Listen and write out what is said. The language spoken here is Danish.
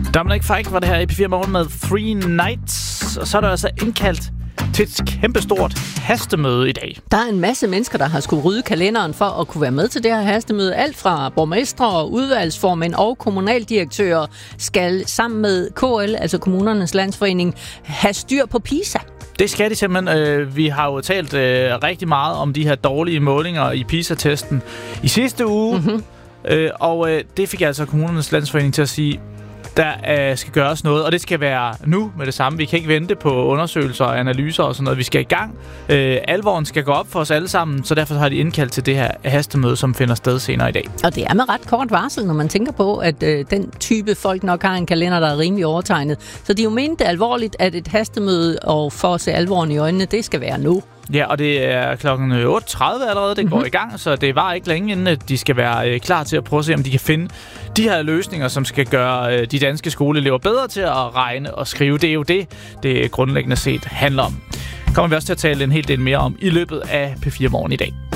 Dominic Fike var det her i P4 Morgen med Three Nights. Og så er der altså indkaldt til et kæmpestort hastemøde i dag. Der er en masse mennesker, der har skulle rydde kalenderen for at kunne være med til det her hastemøde. Alt fra borgmestre og udvalgsformænd og kommunaldirektører skal sammen med KL, altså Kommunernes Landsforening, have styr på PISA. Det skal de simpelthen. Vi har jo talt rigtig meget om de her dårlige målinger i PISA-testen i sidste uge. Og det fik altså Kommunernes Landsforening til at sige, der skal gøres noget, og det skal være nu med det samme. Vi kan ikke vente på undersøgelser og analyser og sådan noget. Vi skal i gang. Alvoren skal gå op for os alle sammen, så derfor har de indkaldt til det her hastemøde, som finder sted senere i dag. Og det er med ret kort varsel, når man tænker på, at den type folk nok har en kalender, der er rimelig overtegnet. Så de jo mente det alvorligt, at et hastemøde, og for at se alvoren i øjnene, det skal være nu. Ja, og det er klokken 8.30 allerede, det går i gang, så det var ikke længe inden, at de skal være klar til at prøve at se, om de kan finde de her løsninger, som skal gøre de danske skoleelever bedre til at regne og skrive. Det er jo det grundlæggende set handler om. Kommer vi også til at tale en hel del mere om i løbet af P4 Morgen i dag.